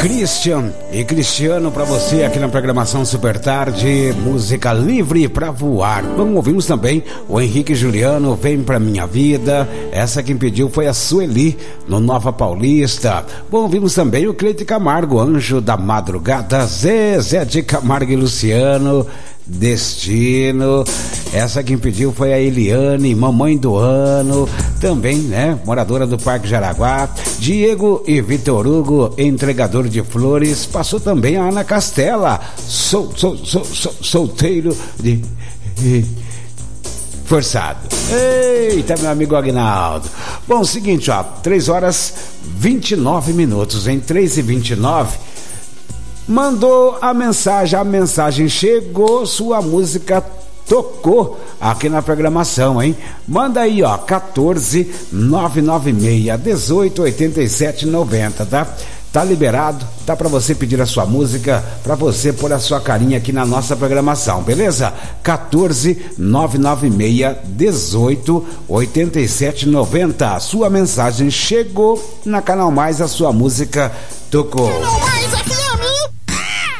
Christian e Cristiano pra você aqui na programação Super Tarde, música livre pra voar. Vamos ouvimos também o Henrique Juliano, Vem Pra Minha Vida. Essa quem pediu foi a Sueli, no Nova Paulista. Bom, ouvimos também o Cleide Camargo, Anjo da Madrugada, Zé de Camargo e Luciano, Destino. Essa quem pediu foi a Eliane, Mamãe do Ano, também, né, moradora do Parque Jaraguá. Diego e Vitor Hugo, entregador de flores. Passou também a Ana Castela, solteiro de forçado. Eita, meu amigo Agnaldo. Bom, seguinte, ó, 3h29, em 3h29. Mandou a mensagem chegou, sua música tocou aqui na programação, hein? Manda aí, ó, 14-996-1887-90, tá? Tá liberado, dá pra você pedir a sua música, pra você pôr a sua carinha aqui na nossa programação, beleza? 14-996-1887-90. Sua mensagem chegou na Canal Mais, a sua música tocou.